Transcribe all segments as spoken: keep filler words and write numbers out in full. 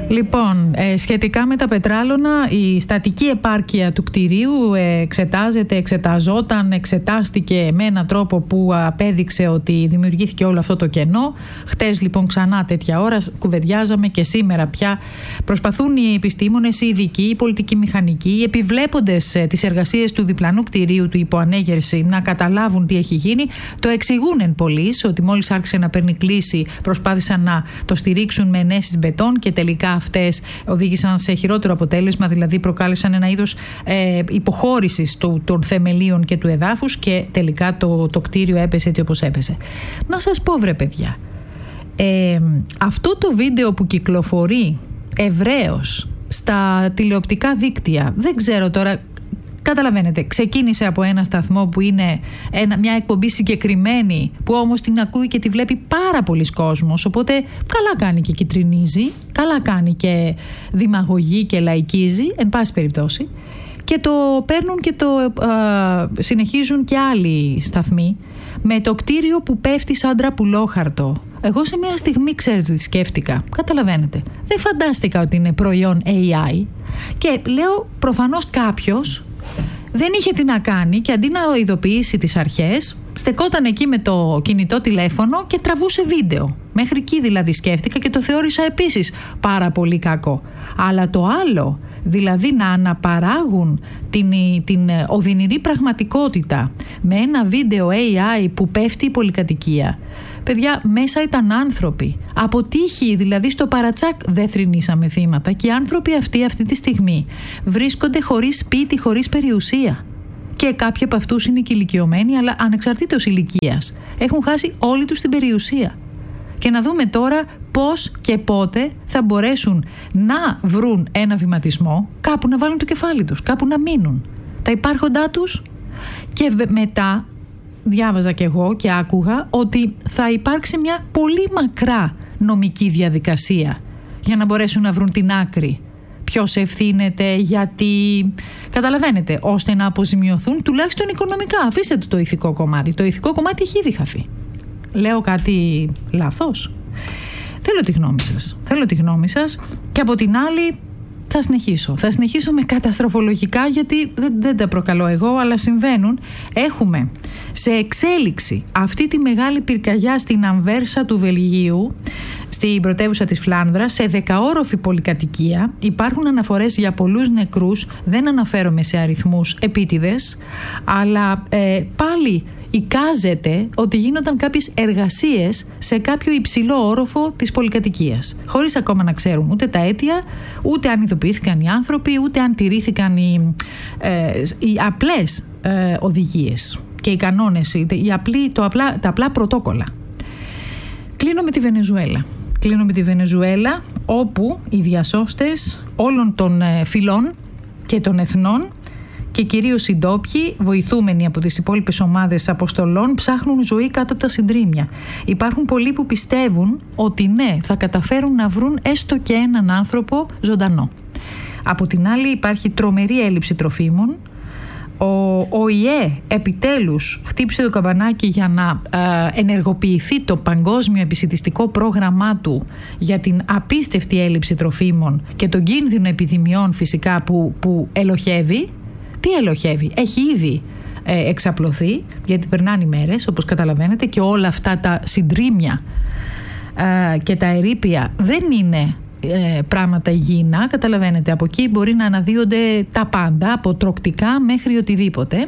Λοιπόν, ε, σχετικά με τα πετράλωνα, η στατική επάρκεια του κτηρίου ε, εξετάζεται, εξεταζόταν, εξετάστηκε με έναν τρόπο που απέδειξε ότι δημιουργήθηκε όλο αυτό το κενό. Χτες λοιπόν ξανά τέτοια ώρα κουβεντιάζαμε και σήμερα πια προσπαθούν οι επιστήμονες, οι ειδικοί, οι πολιτικοί μηχανικοί, οι επιβλέποντες ε, τις εργασίες του διπλανού κτηρίου του υποανέγερση να καταλάβουν τι έχει γίνει. Το εξηγούν εν πολλοίς ότι μόλις άρχισε να παίρνει κλίση προσπάθησαν να το στηρίξουν με ενέσεις μπετόν και τελικά αυτές οδήγησαν σε χειρότερο αποτέλεσμα, δηλαδή προκάλεσαν ένα είδος ε, υποχώρησης του, των θεμελίων και του εδάφους και τελικά το, το κτίριο έπεσε έτσι όπως έπεσε. Να σας πω βρε παιδιά, ε, αυτό το βίντεο που κυκλοφορεί ευρέως στα τηλεοπτικά δίκτυα, δεν ξέρω τώρα, καταλαβαίνετε, ξεκίνησε από ένα σταθμό που είναι ένα, μια εκπομπή συγκεκριμένη που όμως την ακούει και τη βλέπει πάρα πολλοί κόσμος, οπότε καλά κάνει και κιτρινίζει, καλά κάνει και δημαγωγεί και λαϊκίζει, εν πάση περιπτώσει, και το παίρνουν και το α, συνεχίζουν και άλλοι σταθμοί με το κτίριο που πέφτει σαν τραπουλόχαρτο. Εγώ σε μια στιγμή, ξέρετε τι σκέφτηκα, καταλαβαίνετε, δεν φαντάστηκα ότι είναι προϊόν έι άι και λέω προφανώς κάποιος δεν είχε τι να κάνει και αντί να ειδοποιήσει τις αρχές, στεκόταν εκεί με το κινητό τηλέφωνο και τραβούσε βίντεο. Μέχρι εκεί δηλαδή σκέφτηκα και το θεώρησα επίσης πάρα πολύ κακό. Αλλά το άλλο, δηλαδή να αναπαράγουν την, την οδυνηρή πραγματικότητα με ένα βίντεο έι άι που πέφτει η πολυκατοικία. Παιδιά, μέσα ήταν άνθρωποι. Από τύχη, δηλαδή στο παρατσάκ δεν θρηνήσαμε θύματα και οι άνθρωποι αυτοί αυτή τη στιγμή βρίσκονται χωρίς σπίτι, χωρίς περιουσία. Και κάποιοι από αυτούς είναι και ηλικιωμένοι, αλλά ανεξαρτήτως ηλικίας. Έχουν χάσει όλη τους την περιουσία. Και να δούμε τώρα πώς και πότε θα μπορέσουν να βρουν ένα βηματισμό, κάπου να βάλουν το κεφάλι τους, κάπου να μείνουν. Τα υπάρχοντά τους και μετά... Διάβαζα κι εγώ και άκουγα ότι θα υπάρξει μια πολύ μακρά νομική διαδικασία για να μπορέσουν να βρουν την άκρη. Ποιος ευθύνεται, γιατί... Καταλαβαίνετε, ώστε να αποζημιωθούν τουλάχιστον οικονομικά. Αφήστε το, το ηθικό κομμάτι. Το ηθικό κομμάτι έχει ήδη χαθεί. Λέω κάτι λάθος? Θέλω τη γνώμη σας. Θέλω τη γνώμη σας και από την άλλη... Θα συνεχίσω. Θα συνεχίσω με καταστροφολογικά γιατί δεν, δεν τα προκαλώ εγώ, αλλά συμβαίνουν. Έχουμε σε εξέλιξη αυτή τη μεγάλη πυρκαγιά στην Αμβέρσα του Βελγίου, στην πρωτεύουσα της Φλάνδρας, σε δεκαόροφη πολυκατοικία. Υπάρχουν αναφορές για πολλούς νεκρούς, δεν αναφέρομαι σε αριθμούς επίτηδες, αλλά ε, πάλι εικάζεται ότι γίνονταν κάποιες εργασίες σε κάποιο υψηλό όροφο της πολυκατοικίας, χωρίς ακόμα να ξέρουν ούτε τα αίτια, ούτε αν ειδοποιήθηκαν οι άνθρωποι, ούτε αν τηρήθηκαν οι, ε, οι απλές ε, οδηγίες και οι κανόνες, οι απλοί, το απλά, τα απλά πρωτόκολλα. Κλείνω με τη Βενεζουέλα. Κλείνω με τη Βενεζουέλα, όπου οι διασώστες όλων των ε, φυλών και των εθνών και κυρίως οι ντόπιοι, βοηθούμενοι από τις υπόλοιπες ομάδες αποστολών, ψάχνουν ζωή κάτω από τα συντρίμμια. Υπάρχουν πολλοί που πιστεύουν ότι ναι, θα καταφέρουν να βρουν έστω και έναν άνθρωπο ζωντανό. Από την άλλη υπάρχει τρομερή έλλειψη τροφίμων. Ο ΟΗΕ επιτέλους χτύπησε το καμπανάκι για να ε, ενεργοποιηθεί το παγκόσμιο επισιτιστικό πρόγραμμά του για την απίστευτη έλλειψη τροφίμων και τον κίνδυνο επιδημιών φυσικά που, που ελοχεύει. Τι ελοχεύει? Έχει ήδη ε, εξαπλωθεί, γιατί περνάνε οι μέρες, όπως καταλαβαίνετε, και όλα αυτά τα συντρίμμια ε, και τα ερείπια δεν είναι ε, πράγματα υγιεινά. Καταλαβαίνετε, από εκεί μπορεί να αναδύονται τα πάντα, από τροκτικά μέχρι οτιδήποτε.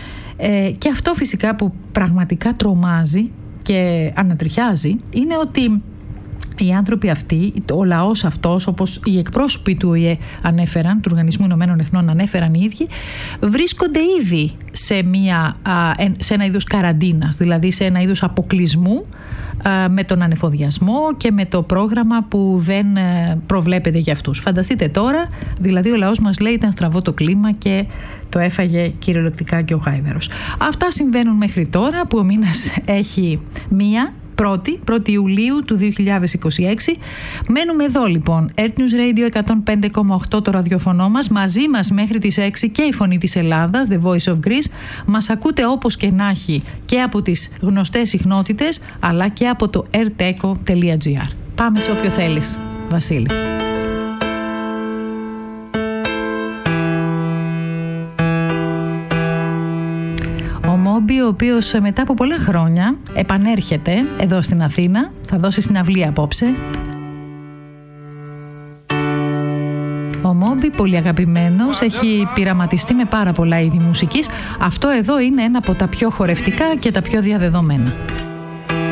Ε, και αυτό φυσικά που πραγματικά τρομάζει και ανατριχιάζει είναι ότι οι άνθρωποι αυτοί, ο λαός αυτός, όπως οι εκπρόσωποι του ΟΗΕ ανέφεραν, του Οργανισμού Ηνωμένων Εθνών ανέφεραν οι ίδιοι, βρίσκονται ήδη σε, μια, σε ένα είδος καραντίνας, δηλαδή σε ένα είδος αποκλεισμού με τον ανεφοδιασμό και με το πρόγραμμα που δεν προβλέπεται για αυτούς. Φανταστείτε τώρα, δηλαδή ο λαός μας λέει ήταν στραβό το κλίμα και το έφαγε κυριολεκτικά και ο Χάιδαρος. Αυτά συμβαίνουν μέχρι τώρα που ο μήνας έχει μία, πρώτη, πρώτη Ιουλίου του δύο χιλιάδες είκοσι έξι. Μένουμε εδώ λοιπόν. Earth News Radio εκατόν πέντε κόμμα οκτώ το ραδιοφωνό μας. Μαζί μας μέχρι τις έξι και η Φωνή της Ελλάδας, The Voice of Greece. Μας ακούτε όπως και να έχει και από τις γνωστές συχνότητες, αλλά και από το erteco τελεία gr. Πάμε σε όποιο θέλεις, Βασίλη. Μόμπι, ο οποίος μετά από πολλά χρόνια επανέρχεται εδώ στην Αθήνα. Θα δώσει συναυλία απόψε. Ο Μόμπι, πολύ αγαπημένος, έχει πειραματιστεί με πάρα πολλά είδη μουσικής. Αυτό εδώ είναι ένα από τα πιο χορευτικά και τα πιο διαδεδομένα.